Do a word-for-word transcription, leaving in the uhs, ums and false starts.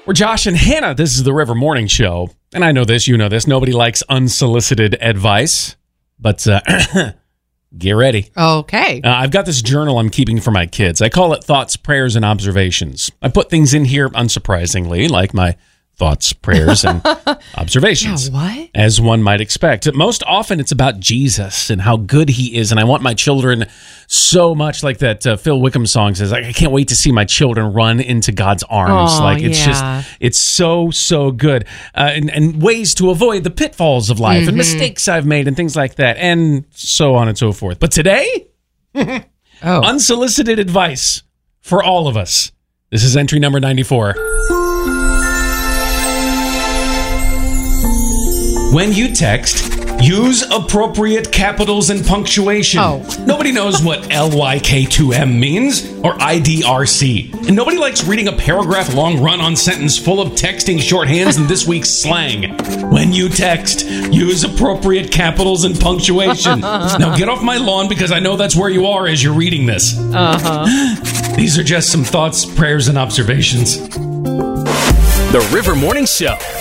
We're Josh and Hannah. This is the River Morning Show. And I know this, you know this. Nobody likes unsolicited advice. But uh, get ready. Okay. Uh, I've got this journal I'm keeping for my kids. I call it Thoughts, Prayers, and Observations. I put things in here, unsurprisingly, like my thoughts, prayers, and observations. Yeah, what? As one might expect. Most often it's about Jesus and how good he is. And I want my children so much, like that uh, Phil Wickham song says, I can't wait to see my children run into God's arms. Oh, like it's yeah. just, it's so, so good. Uh, and, and ways to avoid the pitfalls of life Mm-hmm. and mistakes I've made and things like that. And so on and so forth. But today, oh. unsolicited advice for all of us. This is entry number ninety-four. When you text, use appropriate capitals and punctuation. Oh. Nobody knows what L Y K two M means or I D R C. And nobody likes reading a paragraph-long run-on sentence full of texting shorthands and this week's slang. When you text, use appropriate capitals and punctuation. Now get off my lawn because I know that's where you are as you're reading this. Uh-huh. These are just some thoughts, prayers, and observations. The River Morning Show.